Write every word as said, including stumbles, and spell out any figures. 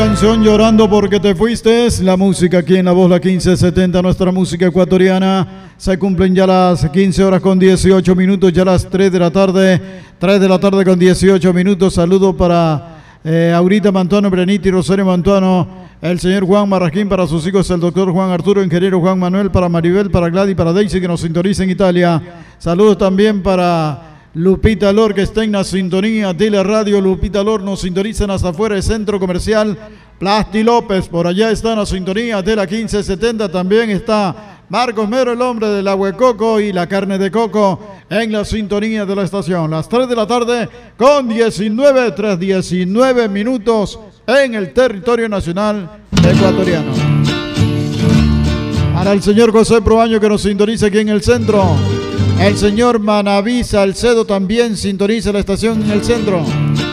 canción Llorando porque te fuiste, la música aquí en La Voz, la quince setenta, nuestra música ecuatoriana. Se cumplen ya las quince horas con dieciocho minutos, ya las tres de la tarde, tres de la tarde con dieciocho minutos. Saludo para eh, Aurita Mantuano, Breniti, Rosario Mantuano, el señor Juan Marraquín, para sus hijos el doctor Juan Arturo, ingeniero Juan Manuel, para Maribel, para Gladys, para Daisy, que nos sintoniza en Italia. Saludos también para Lupita Lor, que está en la sintonía de la radio. Lupita Lor nos sintonizan hasta afuera del centro comercial Plasti López, por allá está en la sintonía de la quince setenta. También está Marcos Mero, el hombre del agua de coco y la carne de coco, en la sintonía de la estación. Las tres de la tarde con diecinueve, tras diecinueve minutos en el territorio nacional ecuatoriano. Para el señor José Proaño, que nos sintoniza aquí en el centro. El señor Manaví Salcedo también sintoniza la estación en el centro.